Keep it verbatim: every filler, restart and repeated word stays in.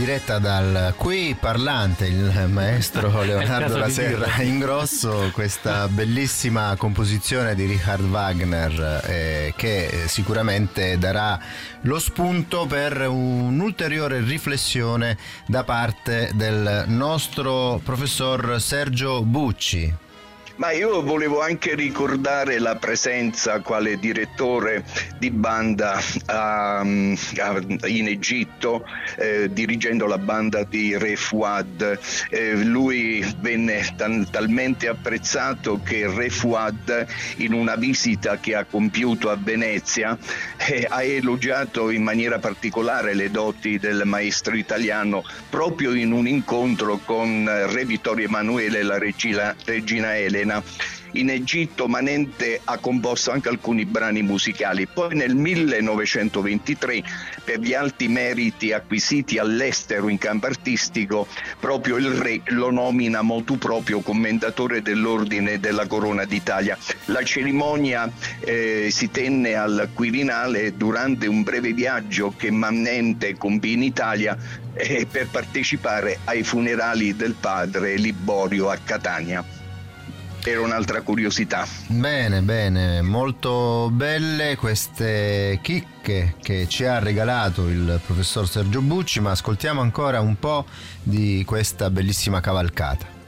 Diretta dal qui parlante, il maestro Leonardo La Serra Ingrosso, questa bellissima composizione di Richard Wagner eh, che sicuramente darà lo spunto per un'ulteriore riflessione da parte del nostro professor Sergio Bucci. Ma io volevo anche ricordare la presenza quale direttore di banda a, a, in Egitto, eh, dirigendo la banda di Re Fouad. Eh, lui venne tan, talmente apprezzato che Re Fouad, in una visita che ha compiuto a Venezia, eh, ha elogiato in maniera particolare le doti del maestro italiano proprio in un incontro con Re Vittorio Emanuele e la regina, regina Elena. In Egitto Manente ha composto anche alcuni brani musicali. Poi nel millenovecentoventitré, per gli alti meriti acquisiti all'estero in campo artistico, proprio il re lo nomina motu proprio commendatore dell'Ordine della Corona d'Italia. La cerimonia eh, si tenne al Quirinale durante un breve viaggio che Manente compì in Italia eh, per partecipare ai funerali del padre Liborio a Catania. Era un'altra curiosità. Bene, bene, molto belle queste chicche che ci ha regalato il professor Sergio Bucci, ma ascoltiamo ancora un po' di questa bellissima cavalcata.